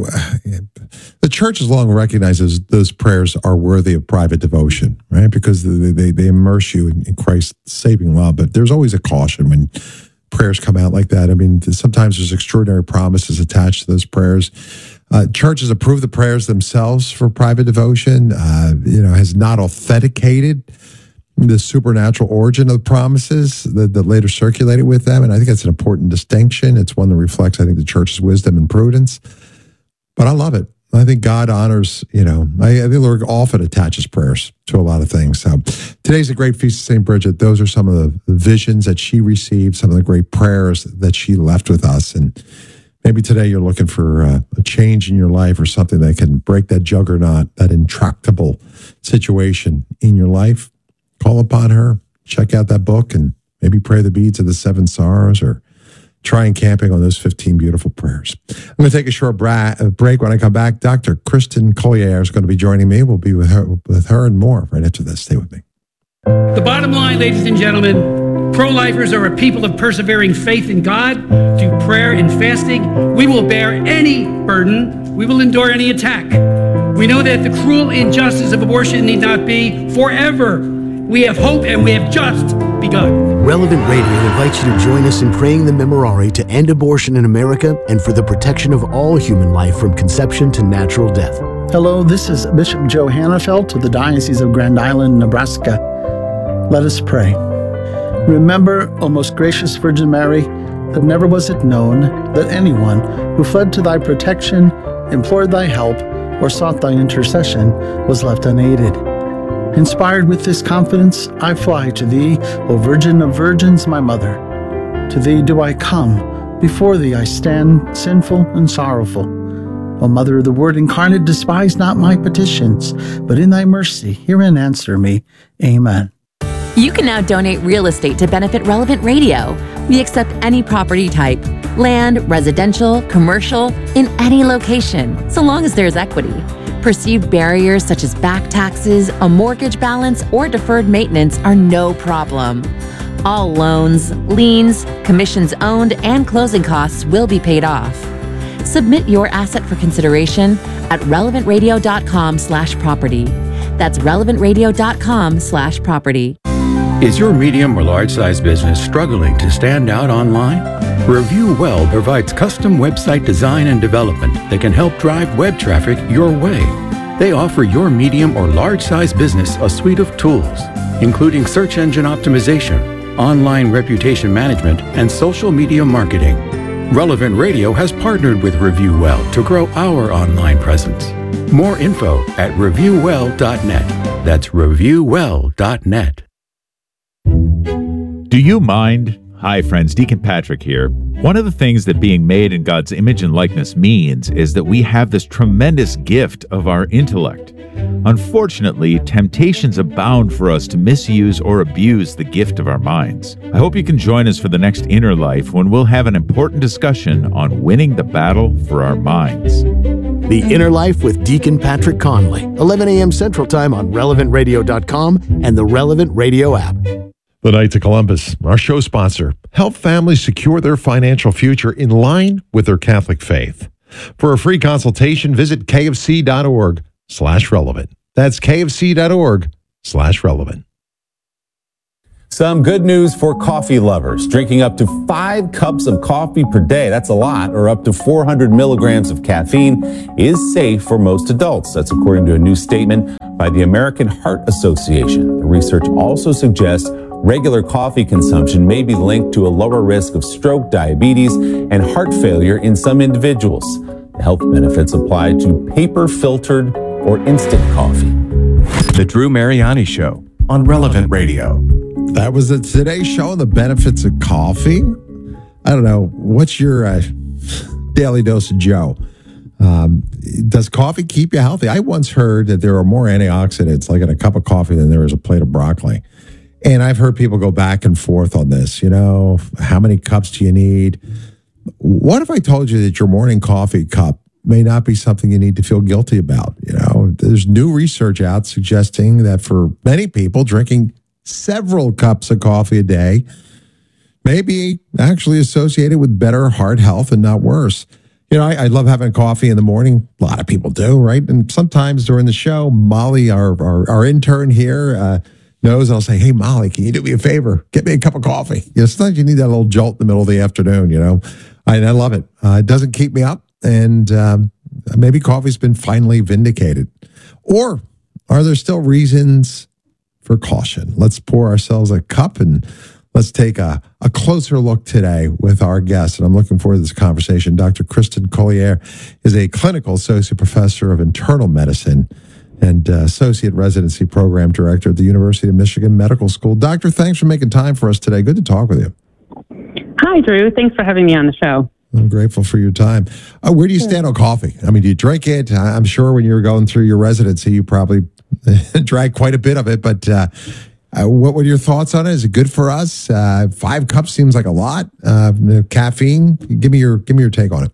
the church has long recognized those, those prayers are worthy of private devotion, right? Because they, they, they immerse you in, in Christ's saving love. But there's always a caution when prayers come out like that. I mean, sometimes there's extraordinary promises attached to those prayers. Uh, churches approve the prayers themselves for private devotion, uh, you know, has not authenticated the supernatural origin of the promises that, that later circulated with them. And I think that's an important distinction. It's one that reflects, I think, the church's wisdom and prudence. But I love it. I think God honors, you know, I, I think the Lord often attaches prayers to a lot of things. So today's a great feast of Saint Bridget. Those are some of the, the visions that she received, some of the great prayers that she left with us. And maybe today you're looking for uh, a change in your life or something that can break that juggernaut, that intractable situation in your life. Call upon her, check out that book, and maybe pray the beads of the seven sorrows or try camping on those fifteen beautiful prayers. I'm going to take a short bra- break. When I come back, Doctor Kristen Collier is going to be joining me. We'll be with her, with her and more right after this. Stay with me. The bottom line, ladies and gentlemen, pro-lifers are a people of persevering faith in God. Through prayer and fasting, we will bear any burden. We will endure any attack. We know that the cruel injustice of abortion need not be forever. We have hope, and we have just begun. Relevant Radio invites you to join us in praying the Memorare to end abortion in America and for the protection of all human life from conception to natural death. Hello, this is Bishop Joe Hannafelt of the Diocese of Grand Island, Nebraska. Let us pray. Remember, O most gracious Virgin Mary, that never was it known that anyone who fled to thy protection, implored thy help, or sought thy intercession was left unaided. Inspired with this confidence, I fly to thee, O Virgin of Virgins, my mother. To thee do I come, before thee I stand, sinful and sorrowful. O Mother of the Word incarnate, despise not my petitions, but in thy mercy hear and answer me. Amen. You can now donate real estate to benefit Relevant Radio. We accept any property type, land, residential, commercial, in any location, so long as there's equity. Perceived barriers such as back taxes, a mortgage balance, or deferred maintenance are no problem. All loans, liens, commissions owned, and closing costs will be paid off. Submit your asset for consideration at relevantradio.com slash property. That's relevantradio.com slash property. Is your medium or large size business struggling to stand out online? Review Well provides custom website design and development that can help drive web traffic your way. They offer your medium or large size business a suite of tools, including search engine optimization, online reputation management, and social media marketing. Relevant Radio has partnered with Review Well to grow our online presence. More info at review well dot net. That's review well dot net. Do you mind? Hi, friends. Deacon Patrick here. One of the things that being made in God's image and likeness means is that we have this tremendous gift of our intellect. Unfortunately, temptations abound for us to misuse or abuse the gift of our minds. I hope you can join us for the next Inner Life when we'll have an important discussion on winning the battle for our minds. The Inner Life with Deacon Patrick Conley, eleven a.m. Central Time on relevant radio dot com and the Relevant Radio app. The Knights of Columbus, our show sponsor, help families secure their financial future in line with their Catholic faith. For a free consultation, visit kfc.org slash relevant. That's kfc.org slash relevant. Some good news for coffee lovers. Drinking up to five cups of coffee per day, that's a lot, or up to four hundred milligrams of caffeine, is safe for most adults. That's according to a new statement by the American Heart Association. The research also suggests Regular coffee consumption may be linked to a lower risk of stroke, diabetes, and heart failure in some individuals. The health benefits apply to paper-filtered or instant coffee. The Drew Mariani Show on Relevant Radio. That was the Today Show on the benefits of coffee. I don't know. What's your uh, daily dose of Joe? Um, does coffee keep you healthy? I once heard that there are more antioxidants like in a cup of coffee than there is a plate of broccoli. And I've heard people go back and forth on this. You know, how many cups do you need? What if I told you that your morning coffee cup may not be something you need to feel guilty about? You know, there's new research out suggesting that for many people, drinking several cups of coffee a day may be actually associated with better heart health and not worse. You know, I, I love having coffee in the morning. A lot of people do, right? And sometimes during the show, Molly, our our, our intern here, uh, knows I'll say, hey, Molly, can you do me a favor? Get me a cup of coffee. You know, sometimes you need that little jolt in the middle of the afternoon, you know. I, I love it. Uh, it doesn't keep me up. And um, maybe coffee's been finally vindicated. Or are there still reasons for caution? Let's pour ourselves a cup and let's take a, a closer look today with our guest. And I'm looking forward to this conversation. Doctor Kristen Collier is a clinical associate professor of internal medicine and uh, associate residency program director at the University of Michigan Medical School. Doctor, thanks for making time for us today. Good to talk with you. Hi, Drew. Thanks for having me on the show. I'm grateful for your time. Uh, where do you stand on coffee? I mean, do you drink it? I- I'm sure when you were going through your residency, you probably drank quite a bit of it. But uh, uh, what were your thoughts on it? Is it good for us? Uh, five cups seems like a lot. Uh, caffeine. Give me your give me your take on it.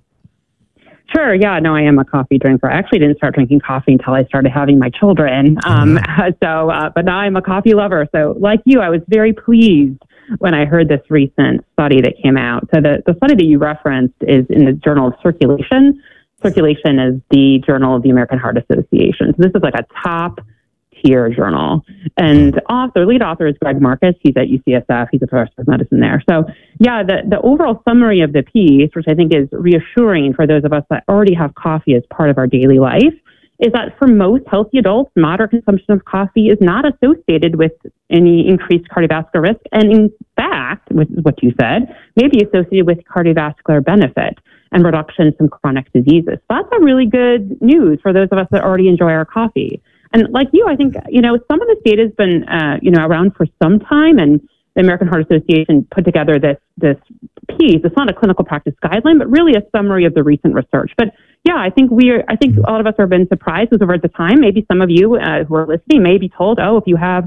Sure. Yeah. No, I am a coffee drinker. I actually didn't start drinking coffee until I started having my children. Um, so, uh, but now I'm a coffee lover. So, like you, I was very pleased when I heard this recent study that came out. So the, the study that you referenced is in the Journal of Circulation. Circulation is the journal of the American Heart Association. So this is like a top tier journal. And author, lead author is Greg Marcus. He's at U C S F. He's a professor of medicine there. So yeah, the, the overall summary of the piece, which I think is reassuring for those of us that already have coffee as part of our daily life, is that for most healthy adults, moderate consumption of coffee is not associated with any increased cardiovascular risk. And in fact, which is what you said, may be associated with cardiovascular benefit and reduction in some chronic diseases. So that's a really good news for those of us that already enjoy our coffee. And like you, I think, you know, some of this data has been, uh, you know, around for some time, and the American Heart Association put together this this piece. It's not a clinical practice guideline, but really a summary of the recent research. But yeah, I think we are, I think a lot of us have been surprised over at the time. Maybe some of you uh, who are listening may be told, oh, if you have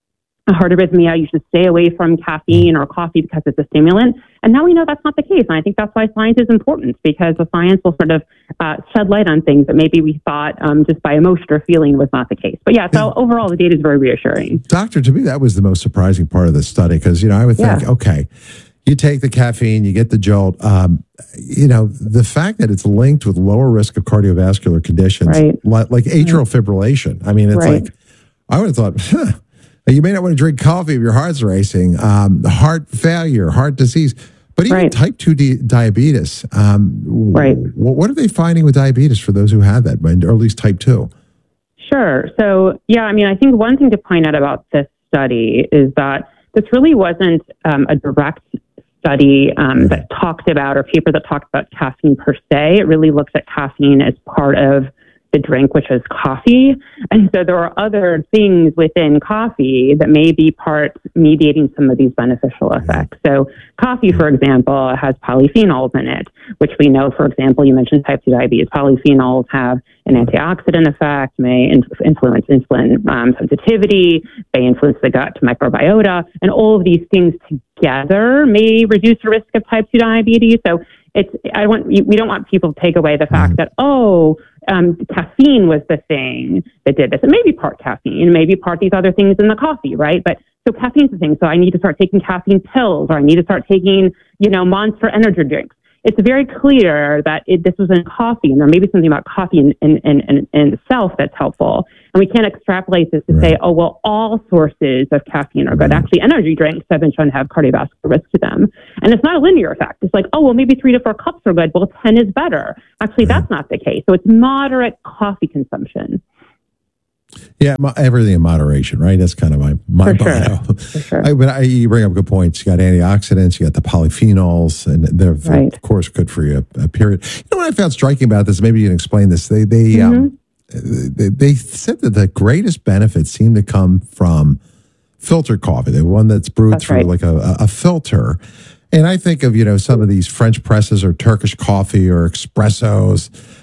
a heart arrhythmia, you should stay away from caffeine or coffee because it's a stimulant. And now we know that's not the case. And I think that's why science is important, because the science will sort of uh, shed light on things that maybe we thought um, just by emotion or feeling was not the case. But yeah, so overall, the data is very reassuring. Doctor, to me, that was the most surprising part of this study, because, you know, I would think, Yeah. okay, you take the caffeine, you get the jolt. Um, you know, the fact that it's linked with lower risk of cardiovascular conditions, Right. like, like atrial fibrillation. I mean, it's Right. like, I would have thought, huh, you may not want to drink coffee if your heart's racing, um, heart failure, heart disease, but even type two di- diabetes. Um, right. W- what are they finding with diabetes for those who have that, or at least type two? Sure. So, yeah, I mean, I think one thing to point out about this study is that this really wasn't um, a direct study um, that talked about, or paper that talked about caffeine per se. It really looks at caffeine as part of the drink, which is coffee. And so there are other things within coffee that may be part mediating some of these beneficial effects. So coffee, for example, has polyphenols in it, which we know, for example, you mentioned type two diabetes. Polyphenols have an antioxidant effect, may in- influence insulin um, sensitivity, may influence the gut microbiota, and all of these things together may reduce the risk of type two diabetes. So it's, I want, we don't want people to take away the fact that, oh, um, caffeine was the thing that did this. It may be part caffeine, maybe part these other things in the coffee, right? But so caffeine's the thing. So I need to start taking caffeine pills, or I need to start taking, you know, Monster energy drinks. It's very clear that it, this was in coffee, and there may be something about coffee in, in, in, in itself that's helpful. And we can't extrapolate this to right. say, oh, well, all sources of caffeine are good. Right. Actually, energy drinks have been shown to have cardiovascular risk to them. And it's not a linear effect. It's like, oh, well, maybe three to four cups are good. Well, ten is better. Actually, right. that's not the case. So it's moderate coffee consumption. Yeah, mo- everything in moderation, right? That's kind of my my For sure. motto. For sure. I, but I, you bring up good points. You got antioxidants, you got the polyphenols, and they're Right. of course good for you. A period. You know what I found striking about this? Maybe you can explain this. They they um, they, they said that the greatest benefits seem to come from filtered coffee, the one that's brewed That's through right. like a, a, a filter. And I think of, you know, some of these French presses or Turkish coffee or espressos.